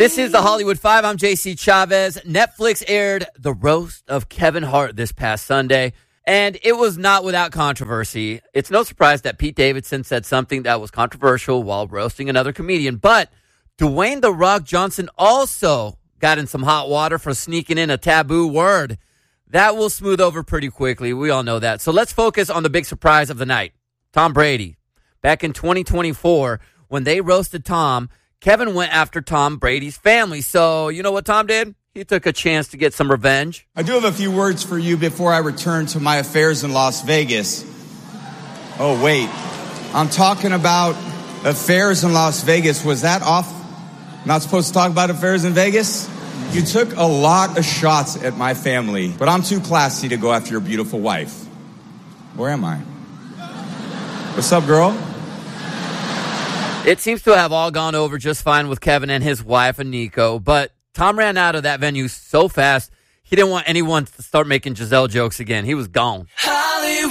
This is the Hollywood Five. I'm JC Chavez. Netflix aired The Roast of Kevin Hart this past Sunday, and it was not without controversy. It's no surprise that Pete Davidson said something that was controversial while roasting another comedian, but Dwayne "The Rock" Johnson also got in some hot water for sneaking in a taboo word. That will smooth over pretty quickly. We all know that. So let's focus on the big surprise of the night. Tom Brady. Back in 2024, when they roasted Tom, Kevin went after Tom Brady's family. So you know what Tom did? He took a chance to get some revenge. I do have a few words for you before I return to my affairs in Las Vegas. Oh, wait. I'm talking about affairs in Las Vegas. Was that off? Not supposed to talk about affairs in Vegas? You took a lot of shots at my family, but I'm too classy to go after your beautiful wife. Where am I? What's up, girl? It seems to have all gone over just fine with Kevin and his wife, Aniko, but Tom ran out of that venue so fast, he didn't want anyone to start making Giselle jokes again. He was gone. Hollywood.